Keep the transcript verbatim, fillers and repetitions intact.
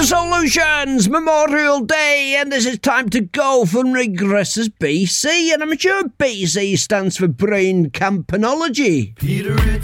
The Solutions, Memorial Day, and this is time to go from Regresses B C, and I'm sure B C stands for Brain Campanology. Peter,